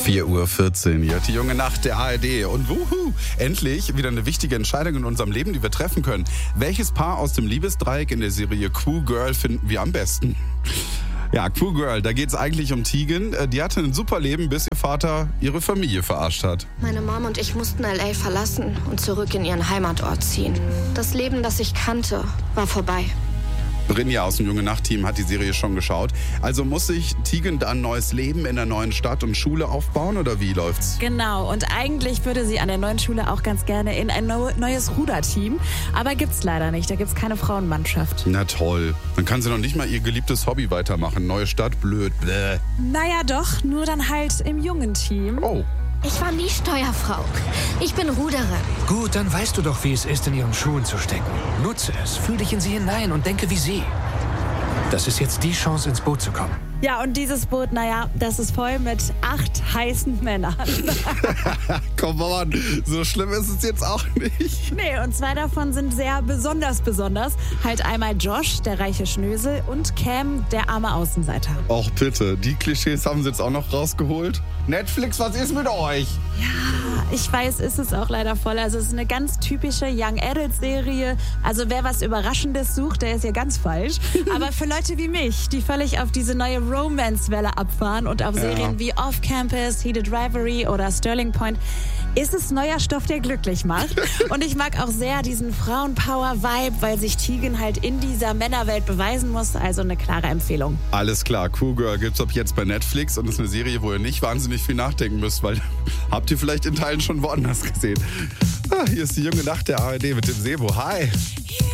4:14 Uhr hier, die junge Nacht der ARD. Und endlich wieder eine wichtige Entscheidung in unserem Leben, die wir treffen können. Welches Paar aus dem Liebesdreieck in der Serie Crew Girl finden wir am besten? Ja, Crew Girl, da geht's eigentlich um Tegan. Die hatte ein super Leben, bis ihr Vater ihre Familie verarscht hat. Meine Mom und ich mussten L.A. verlassen und zurück in ihren Heimatort ziehen. Das Leben, das ich kannte, war vorbei. Brynja aus dem Junge-Nacht-Team hat die Serie schon geschaut. Also muss sich Tegan da ein neues Leben in der neuen Stadt und Schule aufbauen oder wie läuft's? Genau, und eigentlich würde sie an der neuen Schule auch ganz gerne in ein neues Ruderteam. Aber gibt's leider nicht, da gibt's keine Frauenmannschaft. Na toll, dann kann sie noch nicht mal ihr geliebtes Hobby weitermachen. Neue Stadt, blöd, bläh. Naja doch, nur dann halt im jungen Team. Oh. Ich war nie Steuerfrau. Ich bin Ruderin. Gut, dann weißt du doch, wie es ist, in ihren Schuhen zu stecken. Nutze es, fühl dich in sie hinein und denke wie sie. Das ist jetzt die Chance, ins Boot zu kommen. Ja, und dieses Boot, naja, das ist voll mit 8 heißen Männern. Komm on, so schlimm ist es jetzt auch nicht. Nee, und 2 davon sind sehr besonders. Halt einmal Josh, der reiche Schnösel, und Cam, der arme Außenseiter. Och bitte, die Klischees haben sie jetzt auch noch rausgeholt? Netflix, was ist mit euch? Ja, ich weiß, ist es auch leider voll. Also es ist eine ganz typische Young Adult Serie. Also wer was Überraschendes sucht, der ist ja ganz falsch. Aber für Leute wie mich, die völlig auf diese neue Romance-Welle abfahren und auf Serien wie Off Campus, Heated Rivalry oder Sterling Point, ist es neuer Stoff, der glücklich macht. Und ich mag auch sehr diesen Frauenpower-Vibe, weil sich Tegan halt in dieser Männerwelt beweisen muss. Also eine klare Empfehlung. Alles klar, Crew Girl gibt's ab jetzt bei Netflix und ist eine Serie, wo ihr nicht wahnsinnig viel nachdenken müsst, weil habt ihr vielleicht in Teilen schon woanders gesehen. Hier ist die junge Nacht der ARD mit dem Sebo. Hi!